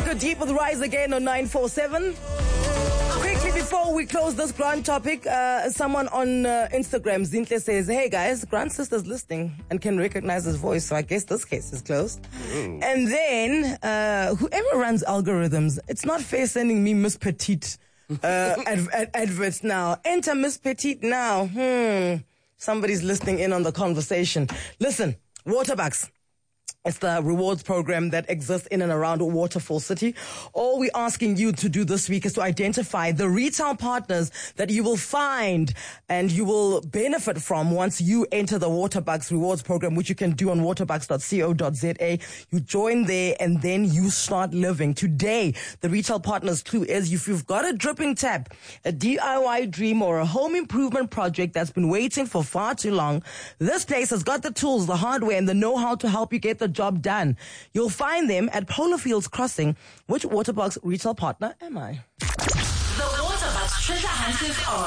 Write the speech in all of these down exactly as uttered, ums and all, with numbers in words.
Go deep with Rise Again on nine four seven. Quickly before we close this Grant topic, uh, someone on uh, Instagram, Zintle, says, hey guys, Grant's sister's listening and can recognize his voice, so I guess this case is closed. Mm. And then, uh, whoever runs algorithms, it's not fair sending me Miss Petite uh, ad- ad- adverts now. Enter Miss Petite now. Hmm. Somebody's listening in on the conversation. Listen, Waterbucks. It's the rewards program that exists in and around Waterfall City. All we're asking you to do this week is to identify the retail partners that you will find and you will benefit from once you enter the Waterbucks rewards program, which you can do on waterbucks dot co dot za. You join there and then you start living. Today, the retail partners clue is if you've got a dripping tap, a D I Y dream or a home improvement project that's been waiting for far too long, this place has got the tools, the hardware and the know-how to help you get the job done. You'll find them at Polo Fields Crossing. Which Waterbucks retail partner am I? The Waterbucks Treasure Hunt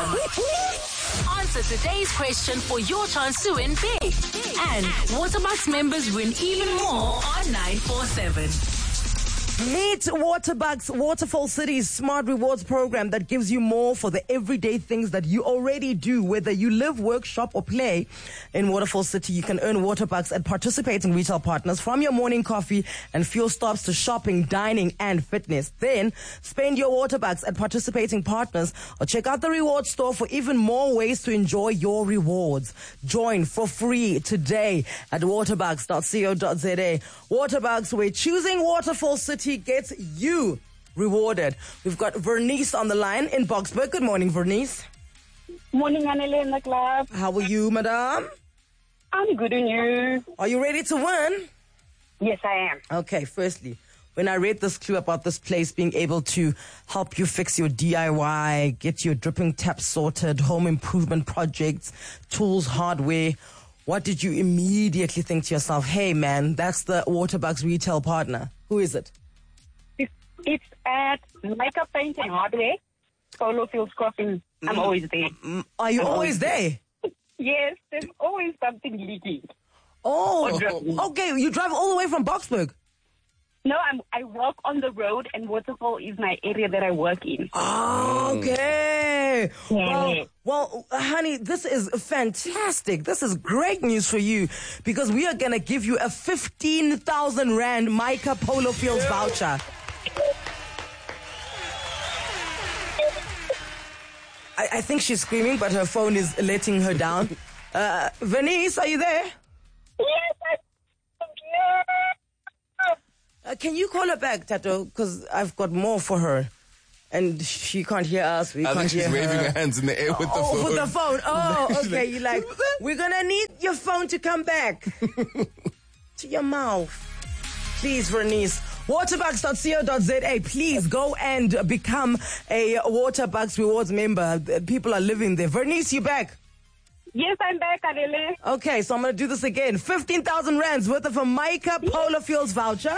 is on. Answer today's question for your chance to win big. And Waterbucks members win even more on nine four seven. Meet Waterbucks Waterfall City's Smart Rewards program that gives you more for the everyday things that you already do. Whether you live, work, shop, or play in Waterfall City, you can earn Waterbucks at participating retail partners, from your morning coffee and fuel stops to shopping, dining, and fitness. Then spend your Waterbucks at participating partners or check out the reward store for even more ways to enjoy your rewards. Join for free today at waterbucks dot co dot za. Waterbucks, where choosing Waterfall City gets you rewarded. We've got Vernice on the line in Boksburg. Good morning, Vernice. Morning, Anneli in the club. How are you, madam? I'm good, and you? Are you ready to win? Yes, I am. Okay, firstly, when I read this clue about this place being able to help you fix your D I Y, get your dripping tap sorted, home improvement projects, tools, hardware, what did you immediately think to yourself? Hey, man, that's the Waterbucks retail partner. Who is it? It's at Makeup Paint and Hardware, Polo Fields Crossing. I'm mm. always there. Mm. Are you I'm always there? Yes, there's always something leaking. Oh, okay. You drive all the way from Boksburg? No, I'm, I walk on the road, and Waterfall is my area that I work in. Oh, okay. Yeah. Well, well, honey, this is fantastic. This is great news for you because we are going to give you a fifteen thousand rand Mica Polo Fields voucher. I, I think she's screaming, but her phone is letting her down. Uh, Venice, are you there? Yes, I Uh, can you call her back, Tato? Because I've got more for her. And she can't hear us. We I can't think she's hear waving her. her hands in the air with the oh, phone. with the phone. Oh, She's okay. like, You're like, we're going to need your phone to come back. To your mouth. Please, Vernice. waterbucks dot co dot za. Please go and become a Waterbucks Rewards member. People are living there. Vernice, you back? Yes, I'm back, Adele. Okay, so I'm going to do this again. fifteen thousand rands worth of a Mica Polo Fields voucher.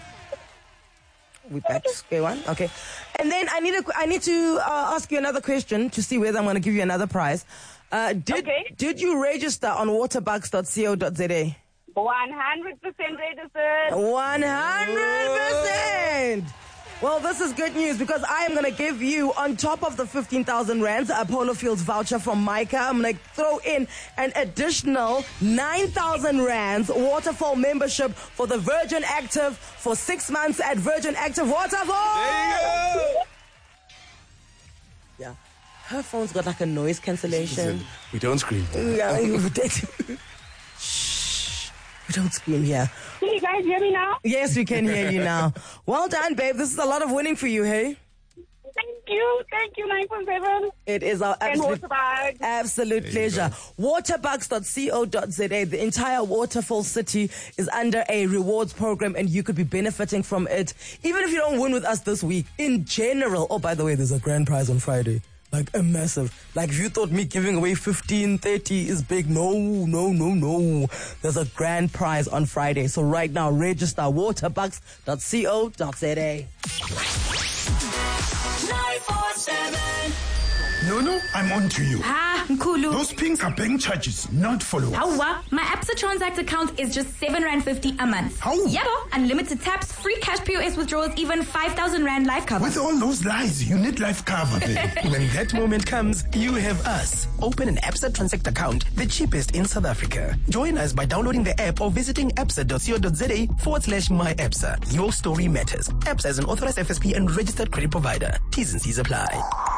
We back to square one. Okay. And then I need a, I need to uh, ask you another question to see whether I'm going to give you another prize. Uh, did, okay. Did you register on waterbucks dot co dot za? one hundred percent registered. one hundred percent! Well, this is good news because I am going to give you, on top of the fifteen thousand rands, a Polo Fields voucher from Mica. I'm going to throw in an additional nine thousand rands Waterfall membership for the Virgin Active for six months at Virgin Active Waterfall. There you go. Yeah. Her phone's got like a noise cancellation. We don't scream. Yeah, you did. Shh. We don't scream here. Can you guys hear me now? Yes, we can hear you now. Well done, babe. This is a lot of winning for you, hey? Thank you. Thank you, nine point seven. It is our And absolute, Waterbucks. absolute pleasure. waterbucks dot co dot za. The entire Waterfall City is under a rewards program and you could be benefiting from it. Even if you don't win with us this week, in general. Oh, by the way, there's a grand prize on Friday. Like a massive. Like if you thought me giving away fifteen, thirty is big. No, no, no, no. There's a grand prize on Friday. So right now, register waterbucks dot co dot za. nine four seven No, no, I'm on to you. Ah, Mkulu. Those pings are bank charges, not followers. Hauwa, my Absa Transact account is just seven rand fifty a month. How? Yebo, unlimited taps, free cash P O S withdrawals, even five thousand rand life cover. With all those lies, you need life cover, babe. When that moment comes, you have us. Open an Absa Transact account, the cheapest in South Africa. Join us by downloading the app or visiting absa.co.za forward slash my Absa. Your story matters. Absa is an authorized F S P and registered credit provider. T's and C's apply.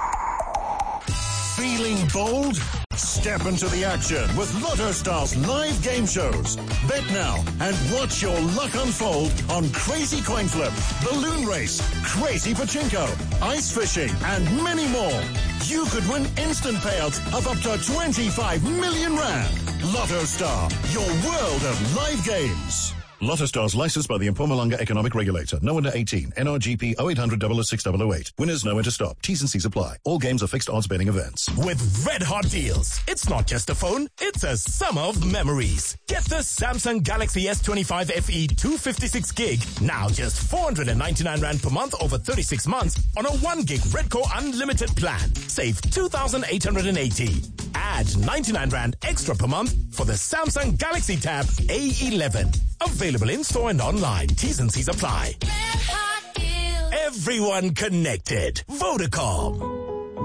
Feeling bold? Step into the action with Lotto Star's live game shows. Bet now and watch your luck unfold on Crazy Coin Flip, Balloon Race, Crazy Pachinko, Ice Fishing, and many more. You could win instant payouts of up to twenty-five million rand. Lotto Star, your world of live games. Lotto Stars licensed by the Mpumalanga Economic Regulator. No under eighteen. N R G P oh eight hundred, double oh six, double oh eight. Winners know when to stop. T's and C's apply. All games are fixed odds betting events. With red hot deals, it's not just a phone, it's a summer of memories. Get the Samsung Galaxy S twenty-five F E two fifty-six gig, now just four hundred ninety-nine rand per month over thirty-six months on a one gig Redco unlimited plan. Save two thousand eight hundred eighty. Add ninety-nine rand extra per month for the Samsung Galaxy Tab A eleven. Available in store and online. T's and C's apply. Everyone connected. Vodacom.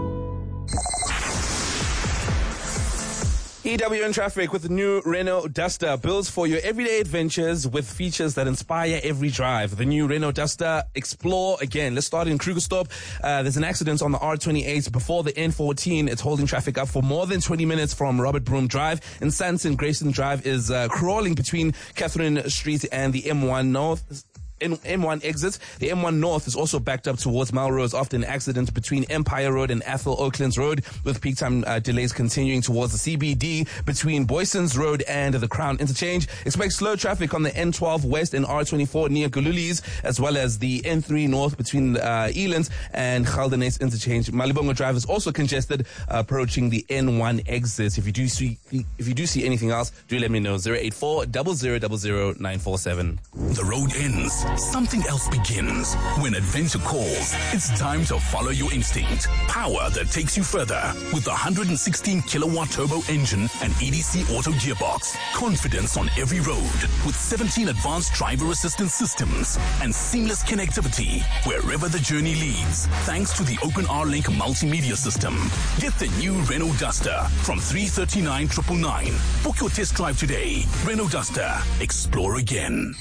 E W N Traffic with the new Renault Duster builds for your everyday adventures with features that inspire every drive. The new Renault Duster Explore. Again, let's start in Krugersdorp. Uh, there's an accident on the R twenty-eight before the N fourteen. It's holding traffic up for more than twenty minutes from Robert Broom Drive. And Sanson Grayson Drive is uh, crawling between Catherine Street and the M one North. M one exits. The M one North is also backed up towards Melrose after an accident between Empire Road and Athol Oaklands Road, with peak time uh, delays continuing towards the C B D between Boyson's Road and the Crown Interchange. Expect slow traffic on the N twelve West and R twenty-four near Gululis, as well as the N three North between uh, Elands and Galdenes Interchange. Malibongo Drive is also congested uh, approaching the N one exit. If you do see if you do see anything else, do let me know. zero eight four, zero zero zero zero, nine four seven. The road ends. Something else begins. When adventure calls, it's time to follow your instinct. Power that takes you further with the one hundred sixteen kilowatt turbo engine and E D C auto gearbox. Confidence on every road with seventeen advanced driver assistance systems and seamless connectivity wherever the journey leads, thanks to the OpenR Link multimedia system. Get the new Renault Duster from three thirty-nine nine nine nine. Book your test drive today. Renault Duster. Explore again.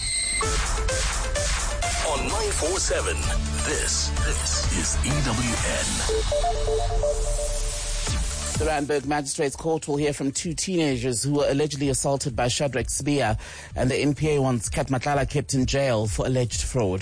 On nine four seven, this, this is E W N. The Randburg Magistrates Court will hear from two teenagers who were allegedly assaulted by Shadrack Sibiya, and the N P A wants Kat Matlala kept in jail for alleged fraud.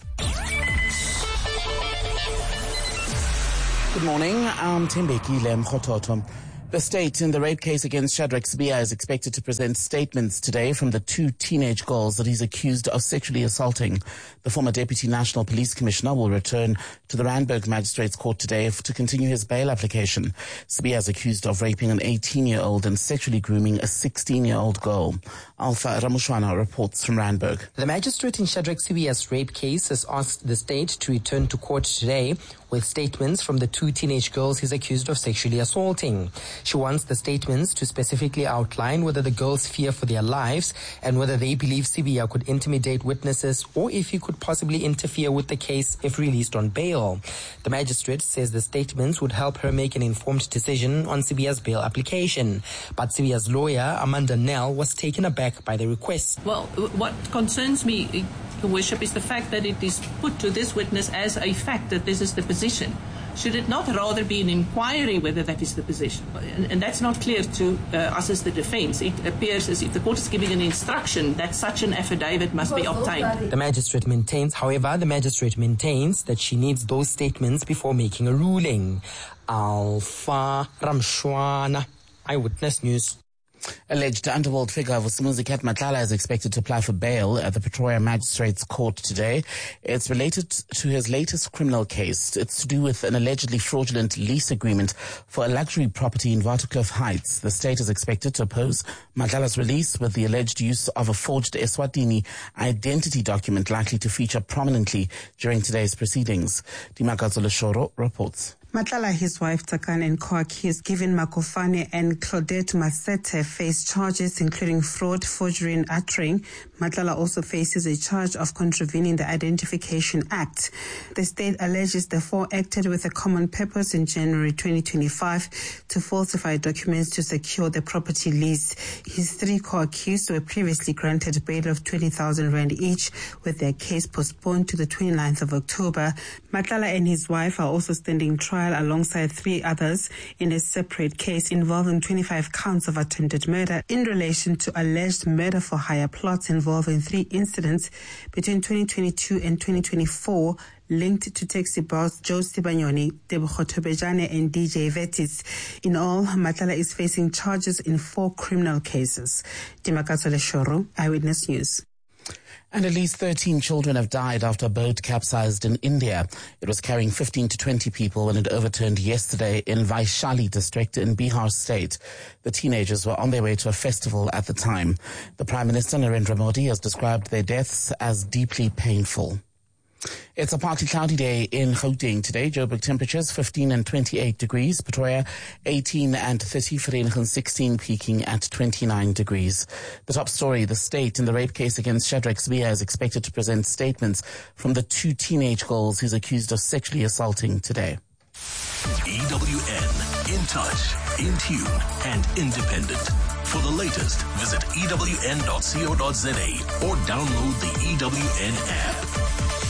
Good morning, I'm Tembeki Lem Khototo. The state in the rape case against Shadrack Sibiya is expected to present statements today from the two teenage girls that he's accused of sexually assaulting. The former Deputy National Police Commissioner will return to the Randburg Magistrates Court today to continue his bail application. Sibiya is accused of raping an eighteen-year-old and sexually grooming a sixteen-year-old girl. Alpha Ramushwana reports from Randburg. The magistrate in Shadrack Sibiya's rape case has asked the state to return to court today with statements from the two teenage girls he's accused of sexually assaulting. She wants the statements to specifically outline whether the girls fear for their lives and whether they believe Sibiya could intimidate witnesses or if he could possibly interfere with the case if released on bail. The magistrate says the statements would help her make an informed decision on Sibiya's bail application. But Sibiya's lawyer, Amanda Nell, was taken aback by the request. Well, what concerns me, Your Worship, is the fact that it is put to this witness as a fact that this is the position. Should it not rather be an inquiry whether that is the position? And, and that's not clear to uh, us as the defense. It appears as if the court is giving an instruction that such an affidavit must be obtained. The magistrate maintains, however, the magistrate maintains that she needs those statements before making a ruling. Alpha Ramshwana, Eyewitness News. Alleged underworld figure Vusumuzi Kat Matlala is expected to apply for bail at the Pretoria Magistrates Court today. It's related to his latest criminal case. It's to do with an allegedly fraudulent lease agreement for a luxury property in Waterkloof Heights. The state is expected to oppose Matlala's release with the alleged use of a forged Eswatini identity document likely to feature prominently during today's proceedings. Dimakazo Leshoro reports. Matlala, his wife Takan, and co-accused Given Makofane and Claudette Masete face charges including fraud, forgery and uttering. Matlala also faces a charge of contravening the Identification Act. The state alleges the four acted with a common purpose in January twenty twenty-five to falsify documents to secure the property lease. His three co-accused were previously granted bail of twenty thousand rand each, with their case postponed to the twenty-ninth of October. Matlala and his wife are also standing trial alongside three others in a separate case involving twenty-five counts of attempted murder in relation to alleged murder for hire plots involving three incidents between twenty twenty-two and twenty twenty-four linked to taxi boss Joe Sibanyoni, Tebogo Tobejane and D J Vetis. In all, Matlala is facing charges in four criminal cases. Dimakatso Leshoro, Eyewitness News. And at least thirteen children have died after a boat capsized in India. It was carrying fifteen to twenty people when it overturned yesterday in Vaishali district in Bihar state. The teenagers were on their way to a festival at the time. The Prime Minister Narendra Modi has described their deaths as deeply painful. It's a partly cloudy day in Gauteng today. Joburg temperatures fifteen and twenty-eight degrees. Pretoria eighteen and thirty. Vereeniging sixteen, peaking at twenty-nine degrees. The top story, the state in the rape case against Shadrack Sibiya is expected to present statements from the two teenage girls he's accused of sexually assaulting today. E W N, in touch, in tune and independent. For the latest, visit E W N dot co dot za or download the E W N app.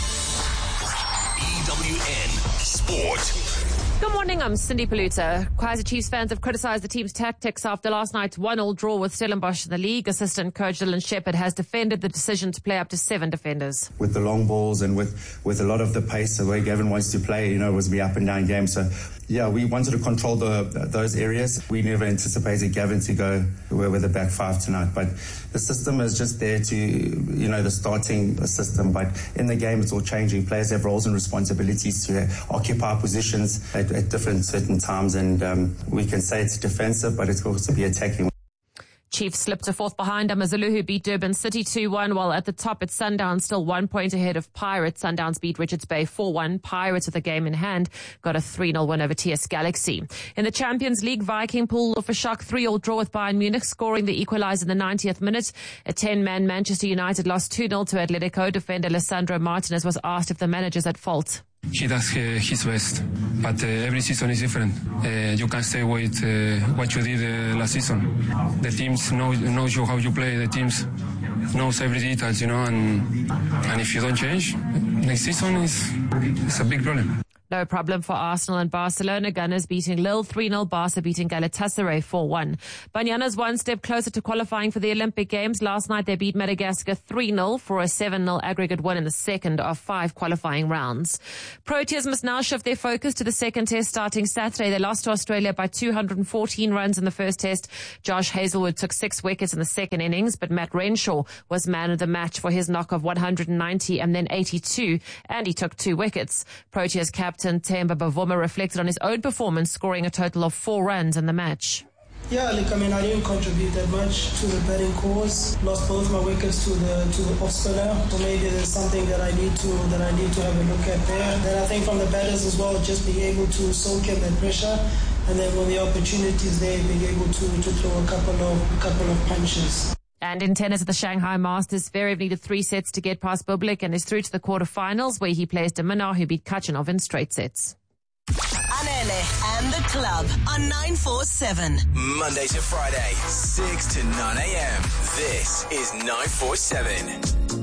E W N Sport. Good morning, I'm Cindy Paluta. Kaizer Chiefs fans have criticised the team's tactics after last night's one all draw with Stellenbosch in the league. Assistant coach Dylan Shepherd has defended the decision to play up to seven defenders. With the long balls and with, with a lot of the pace, the way Gavin wants to play, you know, it was be up and down game. So, yeah, we wanted to control the those areas. We never anticipated Gavin to go with the back five tonight. But the system is just there to, you know, the starting system. But in the game, it's all changing. Players have roles and responsibilities to occupy positions at, at different certain times. And um, we can say it's defensive, but it's also be attacking. Chiefs slipped to fourth behind Amazulu, who beat Durban City two one, while at the top it's Sundowns still one point ahead of Pirates. Sundowns beat Richards Bay four one. Pirates, with the game in hand, got a three nil win over T S Galaxy. In the Champions League, Viking pulled off a shock three all draw with Bayern Munich, scoring the equaliser in the ninetieth minute. A ten-man Manchester United lost two nil to Atletico. Defender Lissandro Martinez was asked if the manager's at fault. He does his best, but uh, every season is different. Uh, you can't stay with uh, what you did uh, last season. The teams know knows you how you play. The teams knows every details, you know, and and if you don't change, next season is it's a big problem. No problem for Arsenal and Barcelona. Gunners beating Lille three nil. Barca beating Galatasaray four one. Banyana's one step closer to qualifying for the Olympic Games. Last night they beat Madagascar three nil for a seven nil aggregate win in the second of five qualifying rounds. Proteas must now shift their focus to the second test starting Saturday. They lost to Australia by two hundred fourteen runs in the first test. Josh Hazelwood took six wickets in the second innings, but Matt Renshaw was man of the match for his knock of one hundred ninety and then eighty-two, and he took two wickets. Proteas captain Themba Bavuma reflected on his own performance, scoring a total of four runs in the match. Yeah, like I mean, I didn't contribute that much to the batting cause. Lost both my wickets to the to the off spinner. So maybe there's something that I need to that I need to have a look at there. Then I think from the batters as well, just being able to soak in that pressure, and then when the opportunity is there, being able to to throw a couple of a couple of punches. And in tennis at the Shanghai Masters, Zverev needed three sets to get past Bublik and is through to the quarterfinals, where he plays Diminar, who beat Kachanov in straight sets. Anele and the Club on nine four seven. Monday to Friday, six to nine a.m. This is nine four seven.